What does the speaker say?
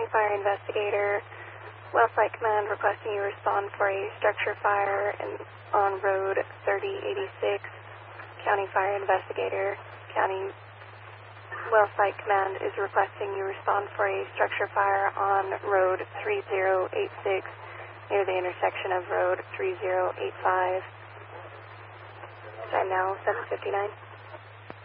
County Fire Investigator. Wellsite Command requesting you respond for a structure fire on Road 3086. County Fire Investigator. County Wellsite Command is requesting you respond for a structure fire on Road 3086 near the intersection of Road 3085. Time now 7:59.